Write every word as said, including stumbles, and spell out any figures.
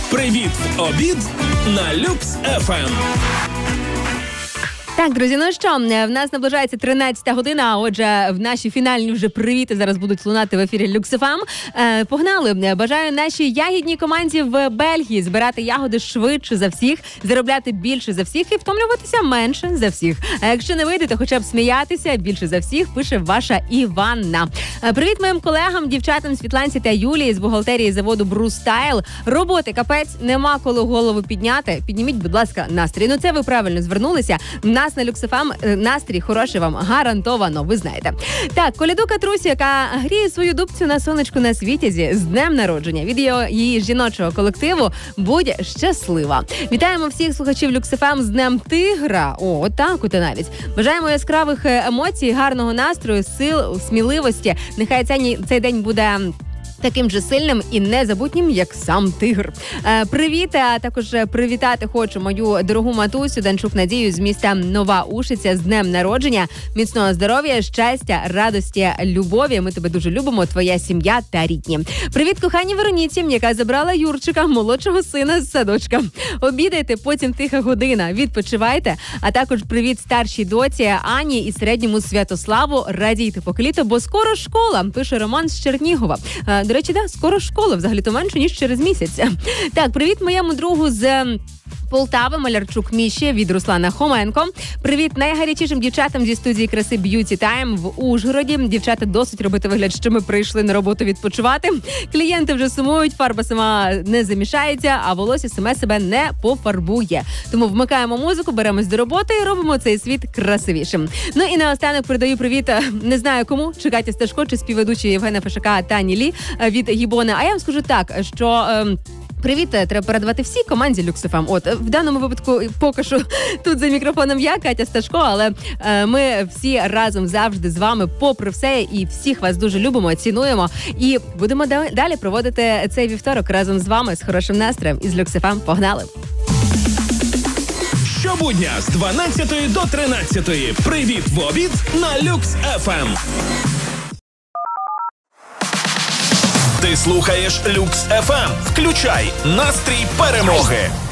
Привіт в обід на Люкс еф ем. Так, друзі, ну що, в нас наближається тринадцята година, а отже, в наші фінальні вже привіти зараз будуть лунати в ефірі Люкс еф ем. Е, погнали! Бажаю нашій ягідній команді в Бельгії збирати ягоди швидше за всіх, заробляти більше за всіх і втомлюватися менше за всіх. А якщо не вийде, то хоча б сміятися більше за всіх, пише ваша Іванна. Е, привіт моїм колегам, дівчатам Світланці та Юлії з бухгалтерії заводу Брустайл. Роботи капець, нема коли голову підняти. Підніміть, будь ласка, настрій. Ну це ви правильно звернулися. На на Люкс еф ем настрій хороший вам гарантовано, ви знаєте. Так, коляду Катрусю, яка гріє свою дубцю на сонечку на Світязі з днем народження. Від її, її жіночого колективу будь щаслива. Вітаємо всіх слухачів Люкс еф ем з Днем Тигра. О, отак от навіть. Бажаємо яскравих емоцій, гарного настрою, сил, сміливості. Нехай цей, цей день буде таким же сильним і незабутнім, як сам тигр. Е, привіт, а також привітати хочу мою дорогу матусю Данчук Надію з міста Нова Ушиця з днем народження. Міцного здоров'я, щастя, радості, любові. Ми тебе дуже любимо, твоя сім'я та рідні. Привіт, коханій Вероніці, яка забрала Юрчика, молодшого сина з садочка. Обідайте, потім тиха година, відпочивайте. А також привіт старшій доці Ані і середньому Святославу. Радійте поки літо, бо скоро школа, пише Роман з Чернігова. Е, До речі, да, скоро школа, взагалі-то менше, ніж через місяць. Так, привіт моєму другу з Полтави, Малярчук Міші від Руслана Хоменко. Привіт найгарячішим дівчатам зі студії краси Beauty Time в Ужгороді. Дівчата досить робити вигляд, що ми прийшли на роботу відпочивати. Клієнти вже сумують, фарба сама не замішається, а волосся саме себе не пофарбує. Тому вмикаємо музику, беремось до роботи і робимо цей світ красивішим. Ну і наостанок передаю привіт, не знаю кому, чи Катя Сташко, чи співведучі Євгена Фешака Тані Лі від Гібона. А я вам скажу так, що Ем, привіт, треба передавати всій команді Люкс еф ем. От, в даному випадку поки що тут за мікрофоном я, Катя Сташко, але е, ми всі разом завжди з вами, попри все, і всіх вас дуже любимо, цінуємо. І будемо далі проводити цей вівторок разом з вами з хорошим настроєм. Із Люкс еф ем погнали! Щобудня з дванадцятої до тринадцятої. Привіт в обід на Люкс еф ем. Ти слухаєш Люкс еф ем. Включай настрій перемоги.